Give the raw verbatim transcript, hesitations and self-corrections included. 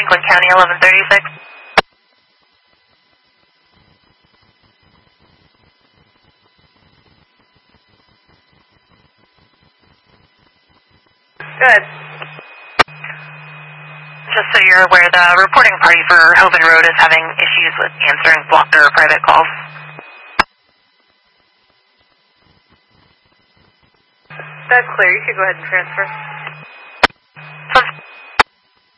Franklin County, eleven thirty-six. Good. Just so you're aware, the reporting party for Hoven Road is having issues with answering blocked or private calls. That's clear. You can go ahead and transfer.